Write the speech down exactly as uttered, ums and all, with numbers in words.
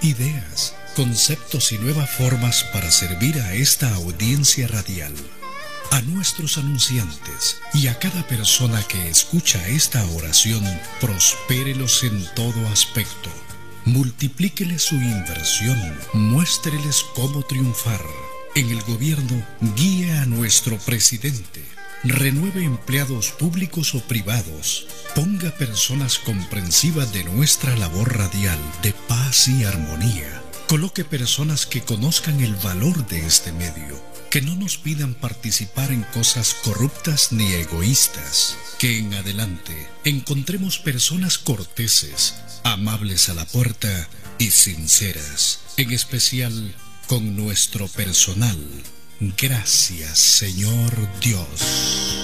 ideas, conceptos y nuevas formas para servir a esta audiencia radial. A nuestros anunciantes y a cada persona que escucha esta oración, prospérelos en todo aspecto. Multiplíqueles su inversión, muéstreles cómo triunfar. En el gobierno, guíe a nuestro presidente. Renueve empleados públicos o privados. Ponga personas comprensivas de nuestra labor radial de paz y armonía. Coloque personas que conozcan el valor de este medio, que no nos pidan participar en cosas corruptas ni egoístas. Que en adelante encontremos personas corteses, amables a la puerta y sinceras, en especial con nuestro personal. Gracias, Señor Dios.